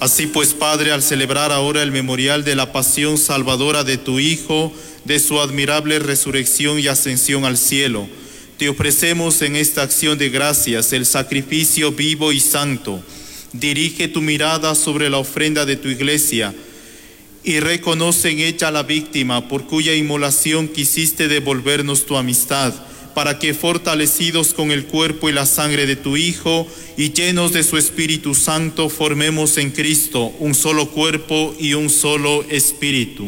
Así pues, Padre, al celebrar ahora el memorial de la pasión salvadora de tu Hijo, de su admirable resurrección y ascensión al cielo, te ofrecemos en esta acción de gracias el sacrificio vivo y santo. Dirige tu mirada sobre la ofrenda de tu iglesia y reconoce en ella la víctima por cuya inmolación quisiste devolvernos tu amistad, para que, fortalecidos con el cuerpo y la sangre de tu Hijo y llenos de su Espíritu Santo, formemos en Cristo un solo cuerpo y un solo espíritu.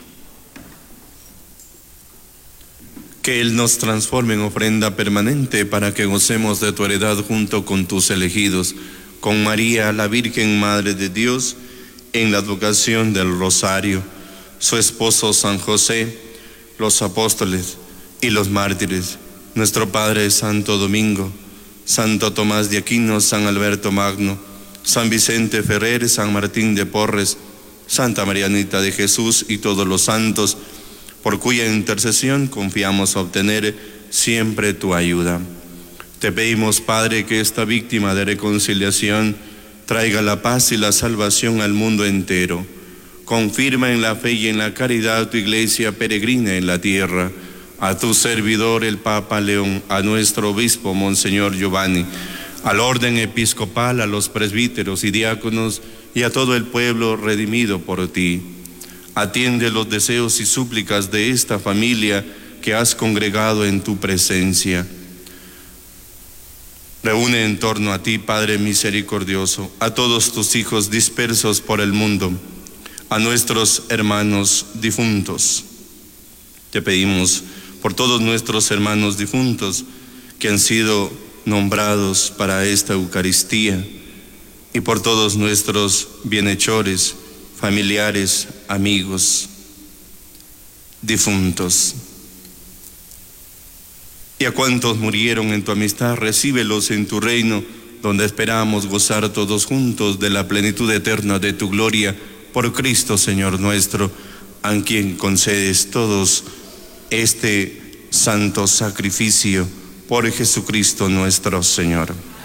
Que Él nos transforme en ofrenda permanente para que gocemos de tu heredad junto con tus elegidos, con María, la Virgen Madre de Dios, en la advocación del Rosario, su esposo San José, los apóstoles y los mártires, nuestro Padre Santo Domingo, Santo Tomás de Aquino, San Alberto Magno, San Vicente Ferrer, San Martín de Porres, Santa Marianita de Jesús y todos los santos, por cuya intercesión confiamos obtener siempre tu ayuda. Te pedimos, Padre, que esta víctima de reconciliación traiga la paz y la salvación al mundo entero. Confirma en la fe y en la caridad tu iglesia peregrina en la tierra, a tu servidor el Papa León, a nuestro obispo Monseñor Giovanni, al orden episcopal, a los presbíteros y diáconos y a todo el pueblo redimido por ti. Atiende los deseos y súplicas de esta familia que has congregado en tu presencia. Reúne en torno a ti, Padre misericordioso, a todos tus hijos dispersos por el mundo, a nuestros hermanos difuntos. Te pedimos por todos nuestros hermanos difuntos que han sido nombrados para esta Eucaristía y por todos nuestros bienhechores, familiares, amigos, difuntos. Y a cuantos murieron en tu amistad, recíbelos en tu reino, donde esperamos gozar todos juntos de la plenitud eterna de tu gloria, por Cristo Señor nuestro, a quien concedes todos este santo sacrificio, por Jesucristo nuestro Señor.